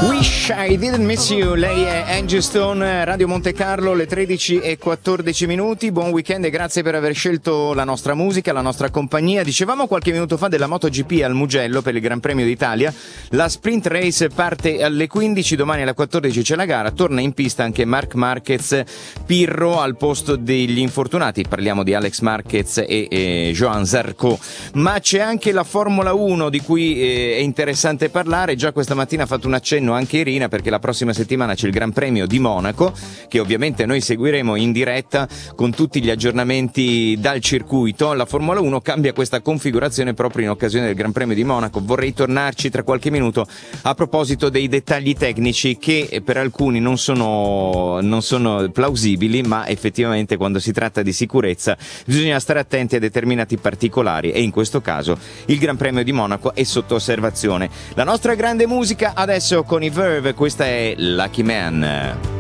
Wish I Didn't Miss You, lei è Angie Stone, Radio Monte Carlo, le 13:14. Buon weekend e grazie per aver scelto la nostra musica, la nostra compagnia. Dicevamo qualche minuto fa della MotoGP al Mugello per il Gran Premio d'Italia. La sprint race parte alle 15, domani alle 14 c'è la gara, torna in pista anche Marc Marquez, Pirro al posto degli infortunati, parliamo di Alex Marquez e Joan Zarco. Ma c'è anche la Formula 1 di cui è interessante parlare. Già questa mattina ha fatto un accenno anche Irina, perché la prossima settimana c'è il Gran Premio di Monaco, che ovviamente noi seguiremo in diretta con tutti gli aggiornamenti dal circuito. La Formula 1 cambia questa configurazione proprio in occasione del Gran Premio di Monaco. Vorrei tornarci tra qualche minuto a proposito dei dettagli tecnici che per alcuni non sono plausibili, ma effettivamente quando si tratta di sicurezza bisogna stare attenti a determinati particolari, e in questo caso il Gran Premio di Monaco è sotto osservazione. La nostra grande musica adesso con i Verve, questa è Lucky Man.